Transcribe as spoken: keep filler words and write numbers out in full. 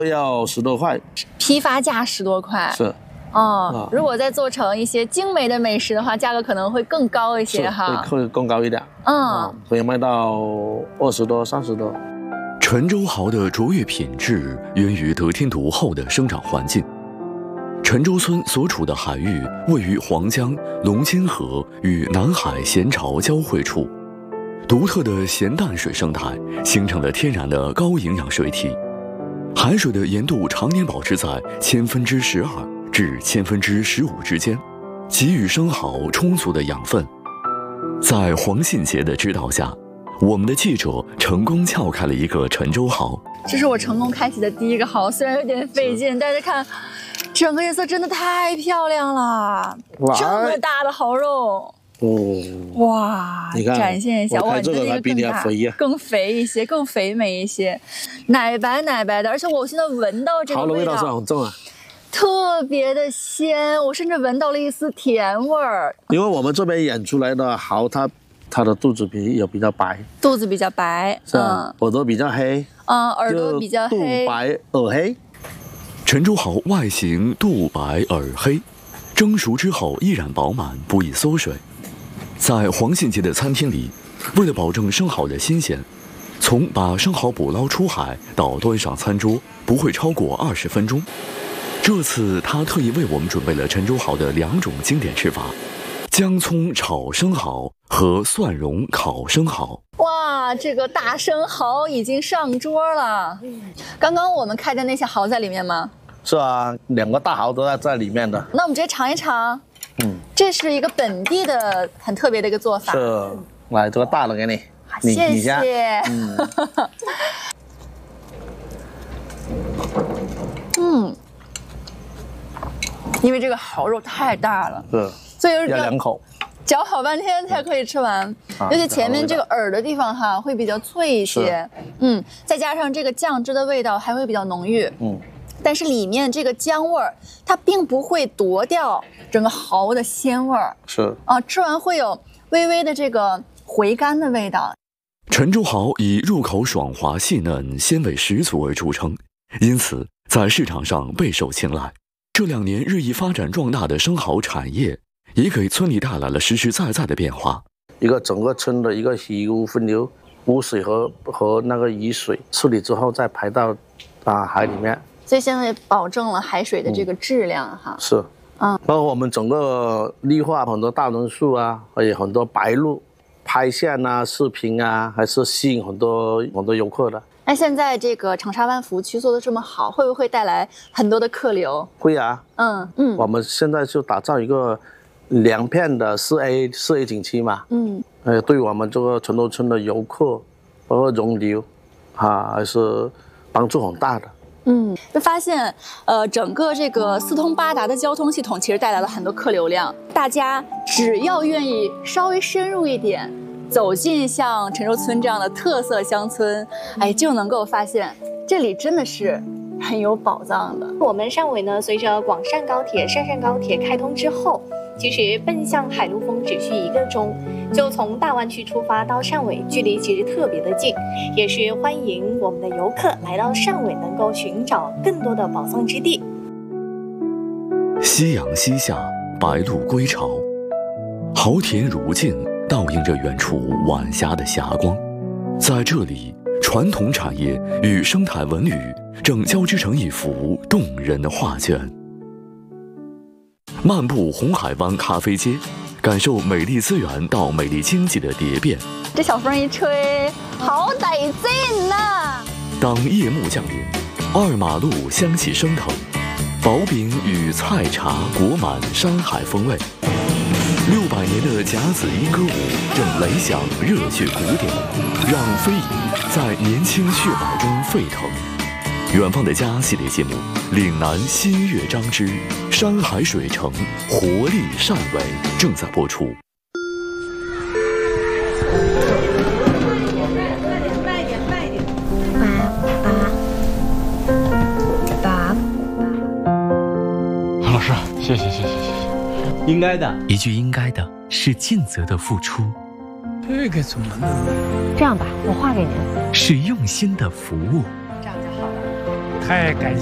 要十多块， 批发价十多块。 是。 哦，如果再做成一些精美的美食的话，价格可能会更高一些哈， 会会更高一点。 嗯， 可以卖到二十多、三十多。 陈州蚝的卓越品质源于得天独厚的生长环境。陈州村所处的海域位于黄江、龙津河与南海咸潮交汇处，独特的咸淡水生态形成了天然的高营养水体，海水的盐度常年保持在千分之十二至千分之十五之间，给予生蚝充足的养分。在黄信杰的指导下，我们的记者成功撬开了一个陈州蚝。 这是我成功开启的第一个蚝，虽然有点费劲，但是看整个颜色真的太漂亮了，这么大的蚝肉。 嗯， 哇， 你看， 展现一下，哇， 这个还比你要肥呀， 更肥一些，更肥美一些，奶白奶白的，而且我现在闻到这个味道， 蚝的味道是很重啊， 特别的鲜，我甚至闻到了一丝甜味儿。 因为我们这边演出来的蚝，它它的肚子皮也比较白， 肚子比较白， 是吧？耳朵比较黑， 嗯，耳朵比较黑， 肚白耳黑。 陈州蚝外形肚白耳黑，蒸熟之后依然饱满，不易缩水。在黄信杰的餐厅里，为了保证生蚝的新鲜，从把生蚝捕捞出海到端上餐桌不会超过二十分钟。这次他特意为我们准备了陈州蚝的两种经典吃法：姜葱炒生蚝和蒜蓉烤生蚝。 哇，这个大生蚝已经上桌了。刚刚我们开的那些蚝在里面吗？ 是啊，两个大蚝都在在里面的。 那我们直接尝一尝。 嗯， 这是一个本地的很特别的一个做法。 是，来这个大的给你，你谢谢。 你先嗯。 嗯，因为这个蚝肉太大了， 是， 所以要两口。 嚼好半天才可以吃完， 啊、 尤其前面这个饵的地方哈，会比较脆一些。嗯，再加上这个酱汁的味道还会比较浓郁。嗯，但是里面这个姜味儿，它并不会夺掉整个蚝的鲜味儿。 是啊，吃完会有微微的这个回甘的味道。 陈州蚝以入口爽滑细嫩、鲜味十足而著称，因此在市场上备受青睐。这两年日益发展壮大的生蚝产业，也给村里带来了实实在在的变化。 一个整个村的一个鱼污分流，污水和和那个雨水处理之后再排到啊海里面， 所以现在保证了海水的这个质量哈。 嗯、是， 嗯， 包括我们整个绿化很多大榕树啊，还有很多白鹭，拍相啊、视频啊，还是吸引很多很多游客的。 那现在这个长沙湾服务区做得这么好，会不会带来很多的客流？ 会啊， 嗯嗯， 我们现在就打造一个两片的四 A 四 A 景区嘛，嗯，呃，对我们这个陈州村的游客，包括容流，啊，还是帮助很大的。 嗯，就发现，呃，整个这个四通八达的交通系统其实带来了很多客流量。大家只要愿意稍微深入一点，走进像陈州村这样的特色乡村，哎，就能够发现这里真的是很有宝藏的。 我们汕尾呢，随着广汕高铁、汕汕高铁开通之后，其实奔向海陆丰只需一个钟，就从大湾区出发到汕尾，距离其实特别的近，也是欢迎我们的游客来到汕尾，能够寻找更多的宝藏之地。 夕阳西下，白鹭归巢，蚝田如镜，倒映着远处晚霞的霞光。在这里，传统产业与生态文旅正交织成一幅动人的画卷。漫步红海湾咖啡街，感受美丽资源到美丽经济的蝶变。 这小风一吹，好得劲呐！ 当夜幕降临，二马路香气升腾，薄饼与菜茶裹满山海风味。六百年的甲子音歌舞正雷响热血鼓点，让非遗在年轻血脉中沸腾。远方的家系列节目《岭南新乐章之山海水城活力汕尾》正在播出。 慢点，慢点，慢点。爸爸，爸。 老师，谢谢，谢谢，谢谢。应该的， 一句应该的是尽责的付出。 这个怎么弄？ 这样吧，我画给您。 是用心的服务。 这样就好了。 太感谢。